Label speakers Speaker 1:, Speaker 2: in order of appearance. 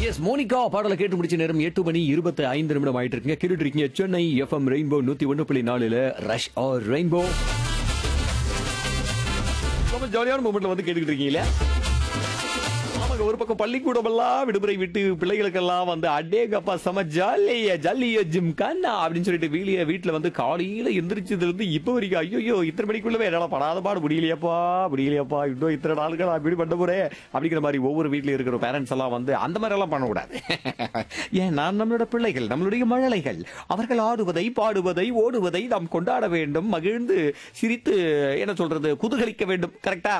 Speaker 1: S Monica பாடலை கேட்டு முடிச்ச நேரம் 8:25 ஆயிட்டு இருக்குங்க. கேட்டுட்டு இருக்கீங்க Chennai FM rainbow 101.4 rush R rainbow. ரொம்ப ஜாலியான மொமெண்ட்ல வந்து கேட்டுக்கிட்டு இருக்கீங்களா? ஆமாங்க, ஒரு பக்கம் பள்ளிக்கூடம் எல்லாம் விடுமுறை விட்டு பிள்ளைகளுக்கெல்லாம் வந்து அடேங்கப்பா செம ஜாலியா ஜிம் கண்ணா அப்படின்னு சொல்லிட்டு வீட்டுல வந்து காலையில எந்திரிச்சதுல இருந்து இப்ப வரைக்கும் ஐயோ இத்தனை மணிக்குள்ளவே என்னால படாத பாடு முடியலையாப்பா இன்னும் இத்தனை நாளுக்கு அப்படி பண்ண போறேன் அப்படிங்கிற மாதிரி ஒவ்வொரு வீட்டுல இருக்கிற பேரண்ட்ஸ் எல்லாம் வந்து அந்த மாதிரி எல்லாம் பண்ணக்கூடாது. ஏன்னா நம்மளோட பிள்ளைகள் நம்மளுடைய மழலைகள் அவர்கள் ஆடுவதை பாடுவதை ஓடுவதை நாம் கொண்டாட வேண்டும், மகிழ்ந்து சிரித்து என்ன சொல்றது குதூகலிக்க வேண்டும். கரெக்டா?